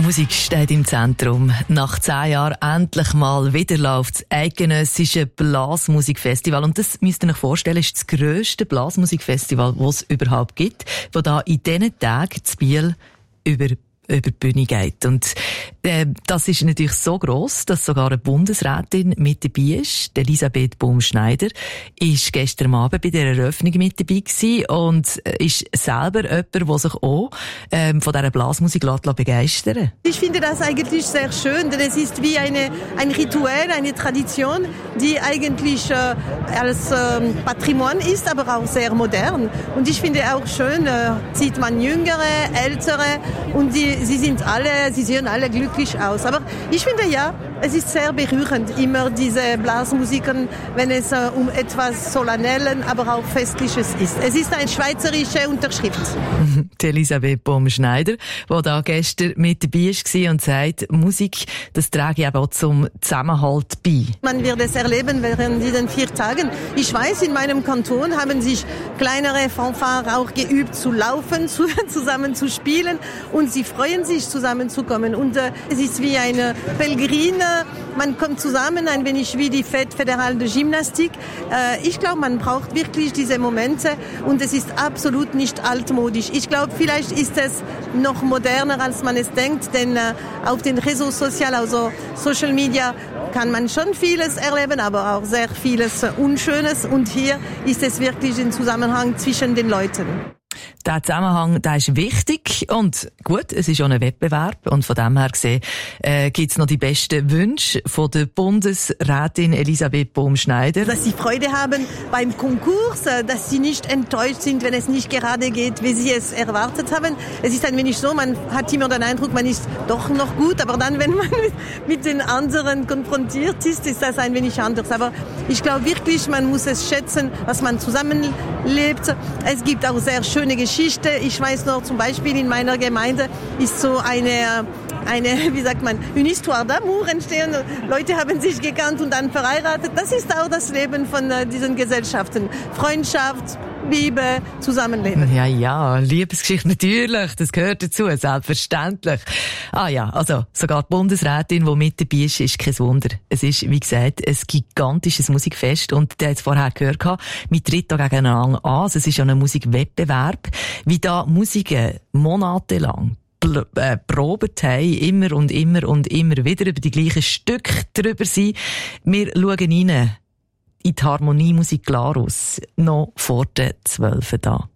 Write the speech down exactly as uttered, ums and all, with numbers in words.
Musik steht im Zentrum. Nach zehn Jahren endlich mal wieder läuft das eidgenössische Blasmusikfestival. Und das müsst ihr euch vorstellen, ist das grösste Blasmusikfestival, das es überhaupt gibt, das da in diesen Tagen zu Biel über über die Bühne geht. Und äh, das ist natürlich so gross, dass sogar eine Bundesrätin mit dabei ist. Elisabeth Baumschneider ist gestern Abend bei der Eröffnung mit dabei gewesen und ist selber jemand, der sich auch ähm, von dieser Blasmusik begeistern lässt. Ich finde das eigentlich sehr schön, denn es ist wie eine, ein Ritual, eine Tradition, die eigentlich äh, als äh, Patrimoine ist, aber auch sehr modern. Und ich finde auch schön, äh, sieht man Jüngere, Ältere und die Sie sind alle, sie sehen alle glücklich aus. Aber ich finde ja, es ist sehr berührend, immer diese Blasmusiken, wenn es äh, um etwas Solennellen, aber auch Festliches ist. Es ist eine schweizerische Unterschrift. Die Elisabeth Baumschneider, die da gestern mit dabei war und sagt, Musik, das trage ich eben auch zum Zusammenhalt bei. Man wird es erleben während diesen vier Tagen. Ich weiß, in meinem Kanton haben sich kleinere Fanfaren auch geübt zu laufen, zu, zusammen zu spielen und sie freuen sich zusammenzukommen. Und äh, es ist wie eine Pelgrine. Man kommt zusammen, ein wenig wie die Fête Fédérale de Gymnastik. Äh, ich glaube, man braucht wirklich diese Momente und es ist absolut nicht altmodisch. Ich glaube, vielleicht ist es noch moderner, als man es denkt, denn äh, auf den Réseaux sociaux, also Social Media, kann man schon vieles erleben, aber auch sehr vieles Unschönes. Und hier ist es wirklich ein Zusammenhang zwischen den Leuten. Der Zusammenhang, der ist wichtig und gut, es ist auch ein Wettbewerb und von dem her gesehen äh, gibt es noch die besten Wünsche von der Bundesrätin Elisabeth Baumschneider. Dass sie Freude haben beim Konkurs, dass sie nicht enttäuscht sind, wenn es nicht gerade geht, wie sie es erwartet haben. Es ist ein wenig so, man hat immer den Eindruck, man ist doch noch gut, aber dann, wenn man mit den anderen konfrontiert ist, ist das ein wenig anders. Aber ich glaube wirklich, man muss es schätzen, was man zusammenlebt. Es gibt auch sehr schöne Geschichte. Ich weiß noch, zum Beispiel in meiner Gemeinde ist so eine, eine, wie sagt man, une histoire d'amour entstehen. Leute haben sich gekannt und dann verheiratet. Das ist auch das Leben von diesen Gesellschaften. Freundschaft, Liebe, Zusammenleben. Ja, ja, Liebesgeschichte natürlich, das gehört dazu, selbstverständlich. Ah ja, also sogar die Bundesrätin, die mit dabei ist, ist kein Wunder. Es ist, wie gesagt, ein gigantisches Musikfest und der hat es vorher gehört, wir treten da gegeneinander an, also es ist ja ein Musikwettbewerb, wie da Musiken monatelang äh, probiert haben, immer und immer und immer wieder über die gleichen Stücke drüber sind. Wir schauen rein in die Harmoniemusik Glarus, noch vor den zwölf da.